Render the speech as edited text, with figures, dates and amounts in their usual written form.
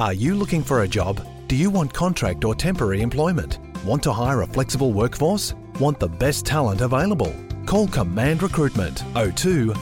Are you looking for a job? Do you want contract or temporary employment? Want to hire a flexible workforce? Want the best talent available? Call Command Recruitment 02